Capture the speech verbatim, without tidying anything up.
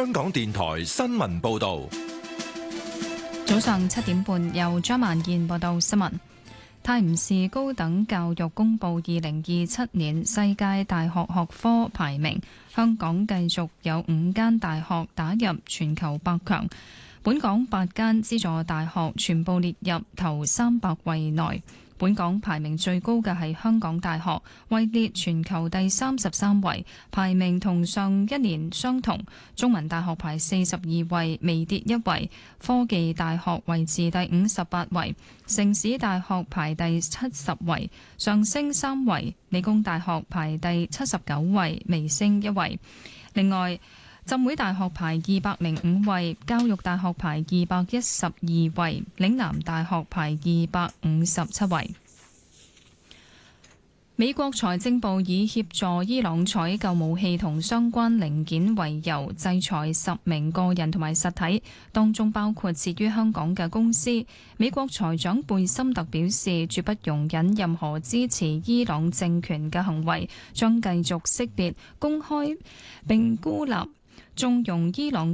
香港電台新聞報道。 早上七點半，由張萬燕報道新聞。泰晤士高等教育公布二零二七年世界大學學科排名，香港繼續有五間大學打入全球百強，本港八間資助大學全部列入頭三百位內。本港排名最高嘅係香港大學，位列全球第三十三位，排名同上一年相同。中文大學排四十二位，微跌一位。科技大學維持第五十八位，城市大學排第七十位，上升三位。理工大學排第七十九位，微升一位。另外，浸會大學排二百零五位，教育大學排二百一十二位，嶺南大學排二百五十七位。美國財政部以協助伊朗採購武器同相關零件為由，制裁十名個人同埋實體，當中包括設於香港嘅公司。美國財長貝森特表示，絕不容忍任何支持伊朗政權嘅行為，將繼續識別、公開並孤立縱容伊朗